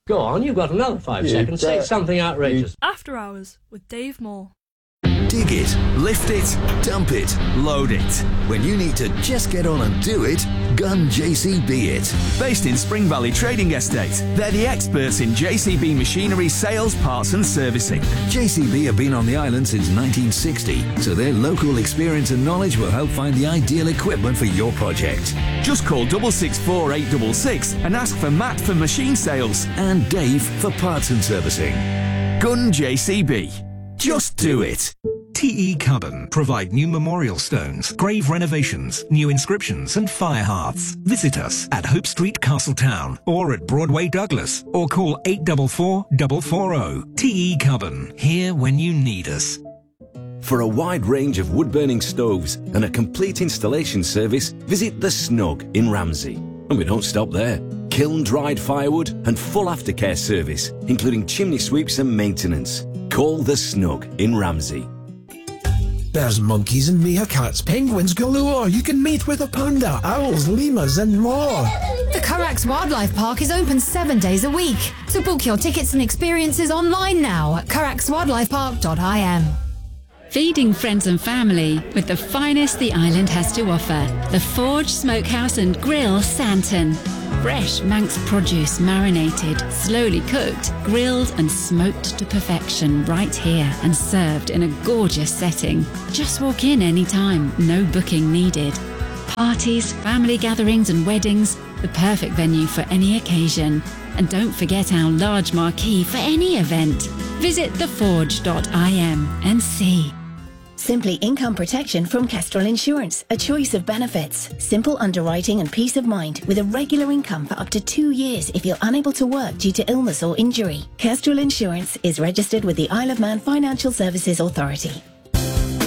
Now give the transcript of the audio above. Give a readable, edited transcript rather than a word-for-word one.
Go on, you've got another 5 seconds. Say something outrageous. After Hours with Dave Moore. Dig it, lift it, dump it, load it. When you need to just get on and do it, Gun JCB it. Based in Spring Valley Trading Estate, they're the experts in JCB machinery sales, parts and servicing. JCB have been on the island since 1960, so their local experience and knowledge will help find the ideal equipment for your project. Just call 664 866 and ask for Matt for machine sales and Dave for parts and servicing. Gun JCB. Just do it. TE Carbon provide new memorial stones, grave renovations, new inscriptions and fire hearths. Visit us at Hope Street, Castletown or at Broadway, Douglas, or call 844 440. TE Carbon, here when you need us. For a wide range of wood-burning stoves and a complete installation service, visit The Snug in Ramsey. And we don't stop there. Kiln-dried firewood and full aftercare service, including chimney sweeps and maintenance. Call The Snug in Ramsey. There's monkeys and meerkats, penguins galore. You can meet with a panda, owls, lemurs and more. The Carax Wildlife Park is open 7 days a week. So book your tickets and experiences online now at caraxwildlifepark.im. Feeding friends and family with the finest the island has to offer. The Forge Smokehouse and Grill Santon. Fresh Manx produce marinated, slowly cooked, grilled and smoked to perfection right here and served in a gorgeous setting. Just walk in anytime, no booking needed. Parties, family gatherings and weddings, the perfect venue for any occasion. And don't forget our large marquee for any event. Visit theforge.im and see. Simply income protection from Kestrel Insurance. A choice of benefits. Simple underwriting and peace of mind with a regular income for up to 2 years if you're unable to work due to illness or injury. Kestrel Insurance is registered with the Isle of Man Financial Services Authority.